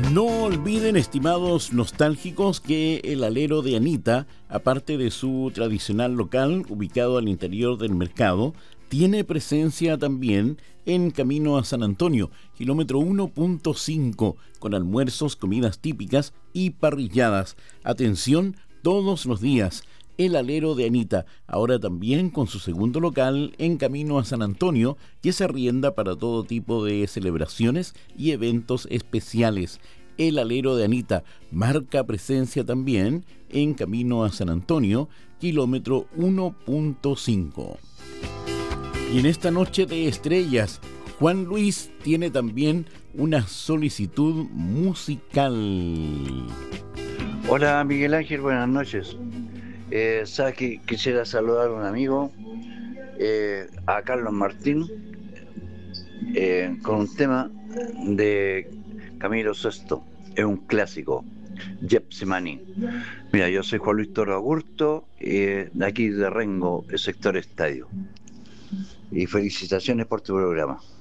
No olviden, estimados nostálgicos, que el alero de Anita, aparte de su tradicional local ubicado al interior del mercado, tiene presencia también en camino a San Antonio, kilómetro 1.5, con almuerzos, comidas típicas y parrilladas. Atención, todos los días. El alero de Anita, ahora también con su segundo local en camino a San Antonio, que se arrienda para todo tipo de celebraciones y eventos especiales. El alero de Anita marca presencia también en camino a San Antonio, kilómetro 1.5. Y en esta noche de estrellas, Juan Luis tiene también una solicitud musical. Hola Miguel Ángel, buenas noches. Sabes que quisiera saludar a un amigo, a Carlos Martín, con un tema de Camilo Sesto. Es un clásico, Getsemaní. Mira, yo soy Juan Luis Toro Agurto, de aquí de Rengo, el sector Estadio. Y felicitaciones por tu programa.